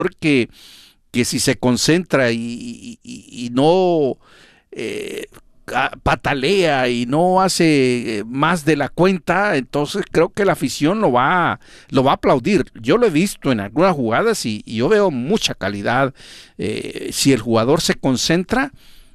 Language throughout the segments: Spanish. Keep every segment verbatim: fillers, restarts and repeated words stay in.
que, que si se concentra y, y, y no eh, patalea y no hace más de la cuenta, entonces creo que la afición lo va, lo va a aplaudir. Yo lo he visto en algunas jugadas y, y yo veo mucha calidad. Eh, si el jugador se concentra,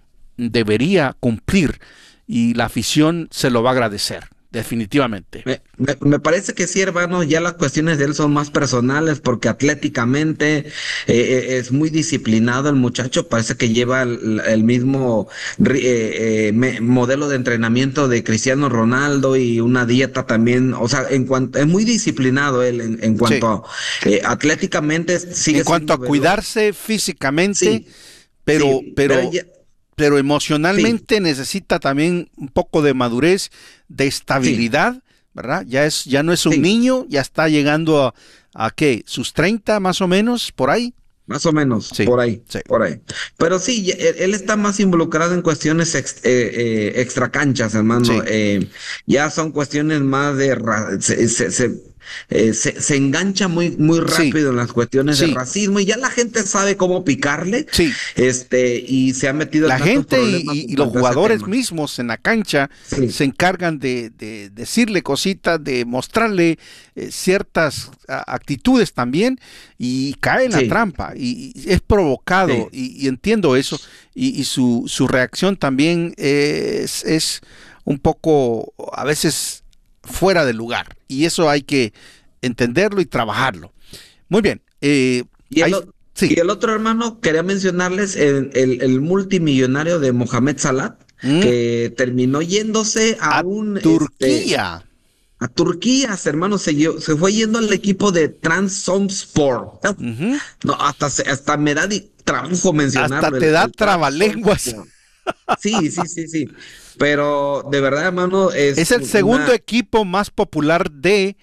debería cumplir y la afición se lo va a agradecer, definitivamente. Me, me- me parece que sí, hermano, ya las cuestiones de él son más personales porque atléticamente eh, eh, es muy disciplinado el muchacho, parece que lleva el, el mismo ri- eh, eh, me- modelo de entrenamiento de Cristiano Ronaldo y una dieta también, o sea, en cuanto es muy disciplinado él en, en Sí. cuanto a eh, atléticamente En sigue cuanto a siendo veloz. cuidarse físicamente, Sí, pero, sí, pero pero, ya, pero sí, emocionalmente necesita también un poco de madurez, de sí, estabilidad, ¿verdad? Ya es, ya no es un sí. niño, ya está llegando a, a ¿qué? ¿Sus treinta más o menos, por ahí? Más o menos, Sí, por ahí, sí, por ahí. Pero sí, ya- él, él está más involucrado en cuestiones ex- eh, eh, extracanchas, hermano. sí, Eh, ya son cuestiones más de... ra- Se, se, se, eh, se- se engancha muy, muy sí, rápido en las cuestiones de sí, racismo y ya la gente sabe cómo picarle, sí. este, y se ha metido en La tantos gente y, problemas y- en y los cuanto a ese jugadores tema. mismos en la cancha Sí, se encargan de, de decirle cositas, de mostrarle eh, ciertas a, actitudes también y cae en la sí, trampa y, y es provocado sí. y, y entiendo eso y, y su, su reacción también es, es un poco a veces fuera de lugar y eso hay que entenderlo y trabajarlo. Muy bien, eh, Y el, ahí, o- sí, y el otro hermano, quería mencionarles el, el, el multimillonario de Mohamed Salah, mm, que terminó yéndose a a un, este, Turquía. a Turquía, hermano, se, lle- se fue yendo al equipo de Trabzonspor. Ujú. No, hasta, se- hasta me da di- trabajo Hasta mencionarlo, te el, da el trabalenguas. Trabzonspor. Sí, sí, sí, sí. Pero de verdad, hermano, es Es el un- segundo una equipo más popular de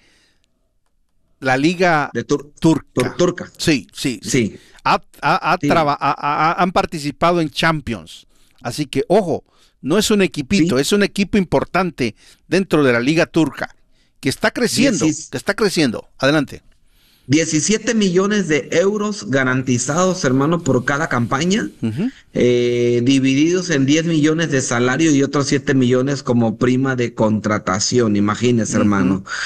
la liga de tur, tur- turca. turca. Sí, sí, sí. Sí, Ha- ha- ha sí, traba- ha- ha- han participado en Champions. Así que, ojo, no es un equipito, sí. es un equipo importante dentro de la liga turca, que está creciendo, Diez, que está creciendo. Adelante. diecisiete millones de euros garantizados, hermano, por cada campaña, Ujú, eh, divididos en diez millones de salario y otros siete millones como prima de contratación. Imagínese, ujú. hermano.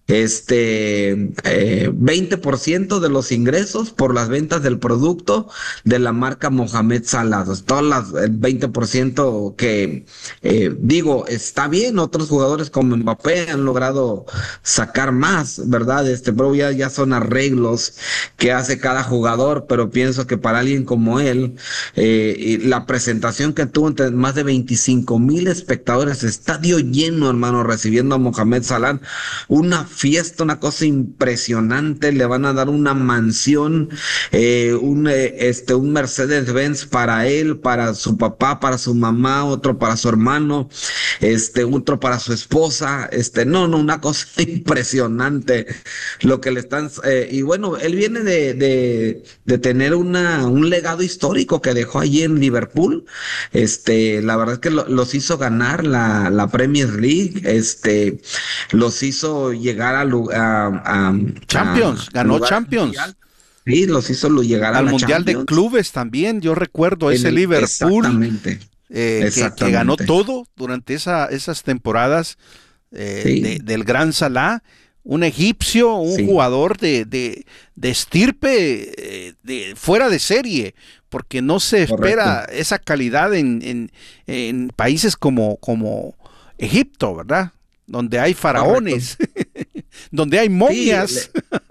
Este, eh, veinte por ciento de los ingresos por las ventas del producto de la marca Mohamed Salah. Todas las, el veinte por ciento que, eh, digo, está bien. Otros jugadores como Mbappé han logrado sacar más, ¿verdad? Este, pero ya, ya son arreglos que hace cada jugador, pero pienso que para alguien como él, eh, y la presentación que tuvo entre más de veinticinco mil espectadores, estadio lleno, hermano, recibiendo a Mohamed Salah, una fiesta, una cosa impresionante, le van a dar una mansión, eh, un, eh, este, un Mercedes-Benz para él, para su papá, para su mamá, otro para su hermano, este, otro para su esposa, este, no, no, una cosa impresionante lo que le están, eh, y bueno, él viene de, de, de tener una, un legado histórico que dejó allí en Liverpool, este, la verdad es que lo- los hizo ganar la, la Premier League, este, los hizo llegar a, lu- a, a, a- Champions, a ganó lugares Champions. mundiales. Sí, los hizo lu- llegar a Al la Mundial de Champions. Clubes también, yo recuerdo En ese el, Liverpool exactamente, eh, que, que ganó exactamente. todo durante esa, esas temporadas eh, de- Sí, del Gran Salah, un egipcio, un sí, jugador de, de, de estirpe eh, de, fuera de serie, porque no se correcto. espera esa calidad en, en, en países como, como Egipto, ¿verdad? Donde hay Correcto. faraones, donde hay Sí, momias.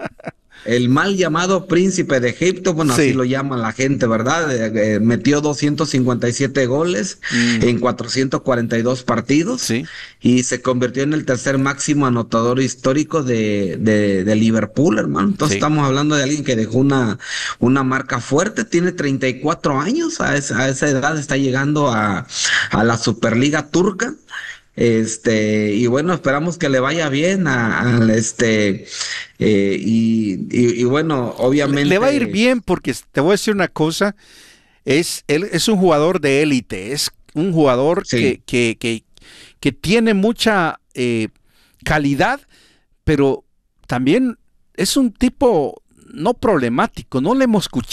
el mal llamado príncipe de Egipto, bueno, así Sí. lo llama la gente, ¿verdad? Eh, eh, metió doscientos cincuenta y siete goles Mm, en cuatrocientos cuarenta y dos partidos sí, y se convirtió en el tercer máximo anotador histórico de, de, de Liverpool, hermano. Entonces sí. estamos hablando de alguien que dejó una, una marca fuerte, tiene treinta y cuatro años, a esa, a esa edad está llegando a, a la Superliga Turca. Este, y bueno, esperamos que le vaya bien a, al este, eh, y, y, y bueno, Le, le va a ir obviamente, bien porque te voy a decir una cosa, es, él es un jugador de élite, es un jugador sí, que, que, que, que tiene mucha eh, calidad, pero también es un tipo no problemático, no le hemos escuchado